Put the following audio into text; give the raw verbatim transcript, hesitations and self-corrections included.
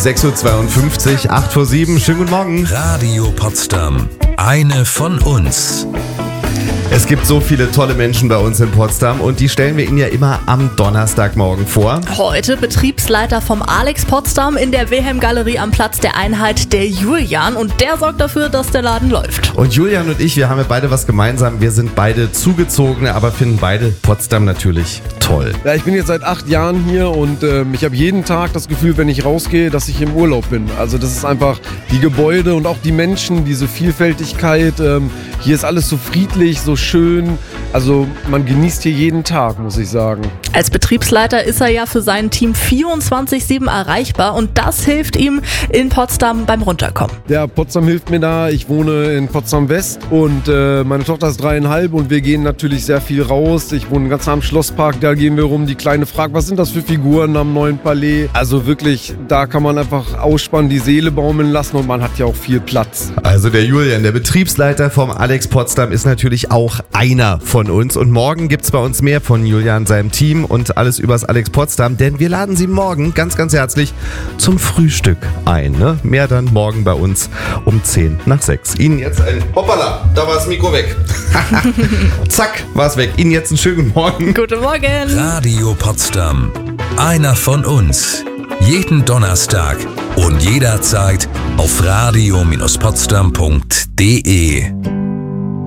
sechs Uhr zweiundfünfzig, acht vor sieben. Schönen guten Morgen. Radio Potsdam. Eine von uns. Es gibt so viele tolle Menschen bei uns in Potsdam und die stellen wir Ihnen ja immer am Donnerstagmorgen vor. Heute Betriebsleiter vom Alex Potsdam in der Wilhelm-Galerie am Platz der Einheit, der Julian. Und der sorgt dafür, dass der Laden läuft. Und Julian und ich, wir haben ja beide was gemeinsam. Wir sind beide Zugezogene, aber finden beide Potsdam natürlich toll. Ja, ich bin jetzt seit acht Jahren hier und ähm, ich habe jeden Tag das Gefühl, wenn ich rausgehe, dass ich im Urlaub bin. Also das ist einfach die Gebäude und auch die Menschen, diese Vielfältigkeit. Ähm, hier ist alles so friedlich, so schön. Also man genießt hier jeden Tag, muss ich sagen. Als Betriebsleiter ist er ja für sein Team vierundzwanzig sieben erreichbar und das hilft ihm in Potsdam beim Runterkommen. Der Potsdam hilft mir da. Ich wohne in Potsdam West und äh, meine Tochter ist dreieinhalb und wir gehen natürlich sehr viel raus. Ich wohne ganz am Schlosspark, da gehen wir rum. Die Kleine fragt, was sind das für Figuren am neuen Palais? Also wirklich, da kann man einfach ausspannen, die Seele baumeln lassen und man hat ja auch viel Platz. Also der Julian, der Betriebsleiter vom Alex Potsdam, ist natürlich auch einer von uns. Und morgen gibt's bei uns mehr von Julian, seinem Team und alles übers Alex Potsdam, denn wir laden Sie morgen ganz, ganz herzlich zum Frühstück ein. Ne? Mehr dann morgen bei uns um zehn nach sechs. Ihnen jetzt ein Hoppala, da war das Mikro weg. Zack, war es weg. Ihnen jetzt einen schönen Morgen. Guten Morgen. Radio Potsdam. Einer von uns. Jeden Donnerstag und jederzeit auf radio Bindestrich potsdam punkt de.